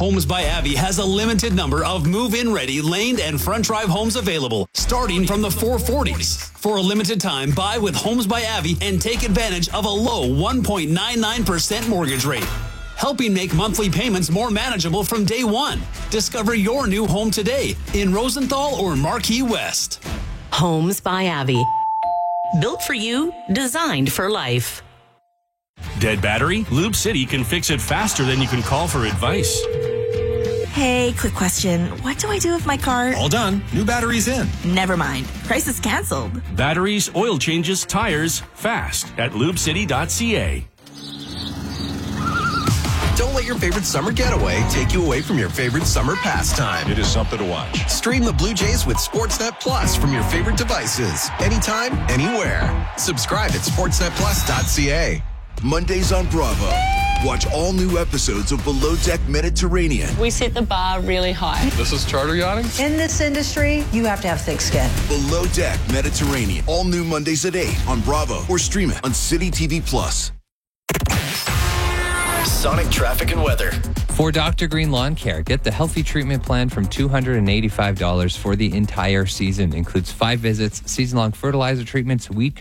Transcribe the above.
Homes by Avi has a limited number of move-in ready laned and front drive homes available, starting from the 440s. For a limited time, buy with Homes by Avi and take advantage of a low 1.99% mortgage rate, helping make monthly payments more manageable from day one. Discover your new home today in Rosenthal or Marquee West. Homes by Avi. Built for you, designed for life. Dead battery? Lube City can fix it faster than you can call for advice. Hey, quick question. What do I do if my car... All done. New battery's in. Never mind. Price is canceled. Batteries, oil changes, tires, fast at lubecity.ca. Don't let your favorite summer getaway take you away from your favorite summer pastime. It is something to watch. Stream the Blue Jays with Sportsnet Plus from your favorite devices. Anytime, anywhere. Subscribe at sportsnetplus.ca. Mondays on Bravo. Watch all new episodes of Below Deck Mediterranean. We set the bar really high. This is charter yachting? In this industry, you have to have thick skin. Below Deck Mediterranean. All new Mondays at 8 on Bravo or stream it on City TV Plus. Sonic traffic and weather. For Dr. Green Lawn Care, get the healthy treatment plan from $285 for the entire season. Includes 5 visits, season-long fertilizer treatments, weed